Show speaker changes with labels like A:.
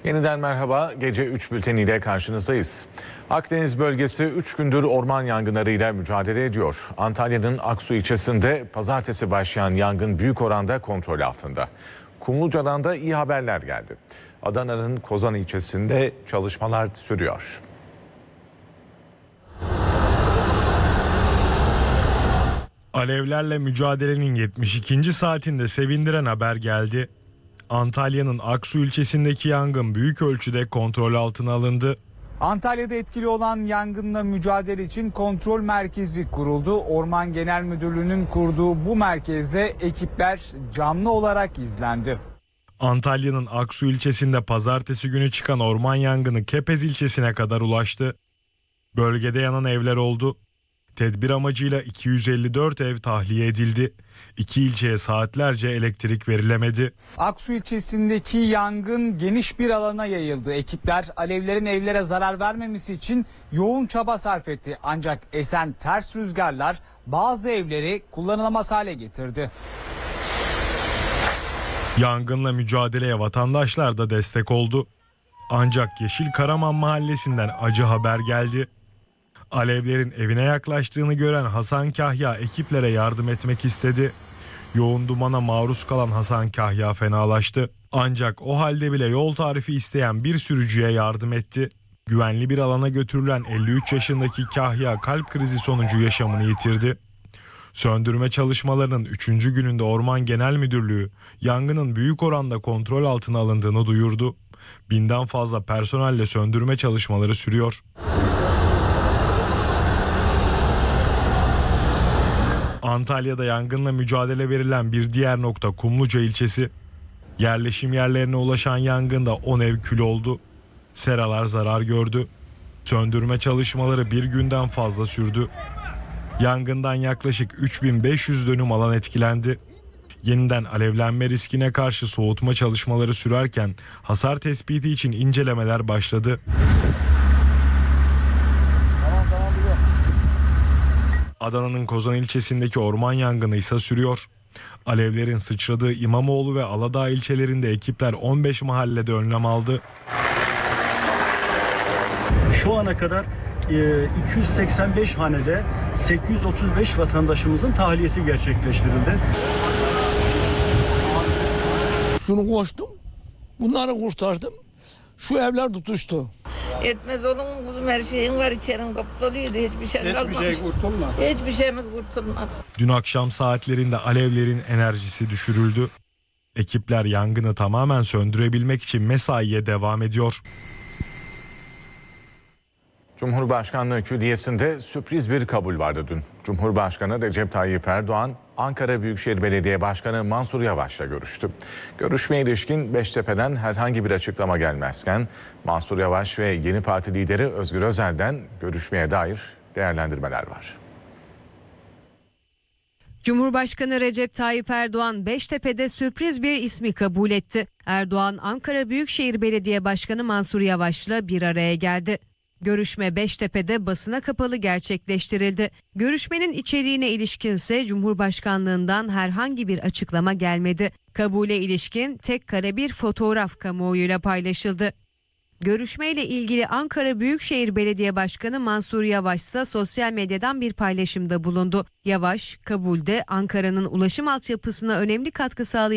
A: Yeniden merhaba. Gece 3 bülteniyle karşınızdayız. Akdeniz bölgesi 3 gündür orman yangınlarıyla mücadele ediyor. Antalya'nın Aksu ilçesinde pazartesi başlayan yangın büyük oranda kontrol altında. Kumluca'dan da iyi haberler geldi. Adana'nın Kozan ilçesinde çalışmalar sürüyor.
B: Alevlerle mücadelenin 72. saatinde sevindiren haber geldi. Antalya'nın Aksu ilçesindeki yangın büyük ölçüde kontrol altına alındı.
C: Antalya'da etkili olan yangınla mücadele için kontrol merkezi kuruldu. Orman Genel Müdürlüğü'nün kurduğu bu merkezde ekipler canlı olarak izlendi.
B: Antalya'nın Aksu ilçesinde pazartesi günü çıkan orman yangını Kepez ilçesine kadar ulaştı. Bölgede yanan evler oldu. Tedbir amacıyla 254 ev tahliye edildi. İki ilçeye saatlerce elektrik verilemedi.
C: Aksu ilçesindeki yangın geniş bir alana yayıldı. Ekipler alevlerin evlere zarar vermemesi için yoğun çaba sarf etti. Ancak esen ters rüzgarlar bazı evleri kullanılamaz hale getirdi.
B: Yangınla mücadeleye vatandaşlar da destek oldu. Ancak Yeşil Karaman mahallesinden acı haber geldi. Alevlerin evine yaklaştığını gören Hasan Kahya ekiplere yardım etmek istedi. Yoğun dumana maruz kalan Hasan Kahya fenalaştı. Ancak o halde bile yol tarifi isteyen bir sürücüye yardım etti. Güvenli bir alana götürülen 53 yaşındaki Kahya kalp krizi sonucu yaşamını yitirdi. Söndürme çalışmalarının 3. gününde Orman Genel Müdürlüğü yangının büyük oranda kontrol altına alındığını duyurdu. 1000'den fazla personelle söndürme çalışmaları sürüyor. Antalya'da yangınla mücadele verilen bir diğer nokta Kumluca ilçesi. Yerleşim yerlerine ulaşan yangında 10 ev kül oldu. Seralar zarar gördü. Söndürme çalışmaları bir günden fazla sürdü. Yangından yaklaşık 3500 dönüm alan etkilendi. Yeniden alevlenme riskine karşı soğutma çalışmaları sürerken hasar tespiti için incelemeler başladı. Adana'nın Kozan ilçesindeki orman yangını ise sürüyor. Alevlerin sıçradığı İmamoğlu ve Aladağ ilçelerinde ekipler 15 mahallede önlem aldı.
D: Şu ana kadar 285 hanede 835 vatandaşımızın tahliyesi gerçekleştirildi.
E: Şunu koştum, bunları kurtardım. Şu evler tutuştu.
F: Etmez olur mu kuzum, her şeyin var, içerin kapatılıyordu, hiçbir şey kalmamış.
E: Hiçbir şey kurtulmadı.
F: Hiçbir şeyimiz kurtulmadı.
B: Dün akşam saatlerinde alevlerin enerjisi düşürüldü. Ekipler yangını tamamen söndürebilmek için mesaiye devam ediyor.
A: Cumhurbaşkanlığı Külliyesi'nde sürpriz bir kabul vardı dün. Cumhurbaşkanı Recep Tayyip Erdoğan, Ankara Büyükşehir Belediye Başkanı Mansur Yavaş'la görüştü. Görüşmeye ilişkin Beştepe'den herhangi bir açıklama gelmezken Mansur Yavaş ve Yeni Parti lideri Özgür Özel'den görüşmeye dair değerlendirmeler var.
G: Cumhurbaşkanı Recep Tayyip Erdoğan Beştepe'de sürpriz bir ismi kabul etti. Erdoğan, Ankara Büyükşehir Belediye Başkanı Mansur Yavaş'la bir araya geldi. Görüşme Beştepe'de basına kapalı gerçekleştirildi. Görüşmenin içeriğine ilişkinse Cumhurbaşkanlığından herhangi bir açıklama gelmedi. Kabule ilişkin tek kare bir fotoğraf kamuoyuyla paylaşıldı. Görüşmeyle ilgili Ankara Büyükşehir Belediye Başkanı Mansur Yavaş ise sosyal medyadan bir paylaşımda bulundu. Yavaş, kabulde Ankara'nın ulaşım altyapısına önemli katkı sağlayacak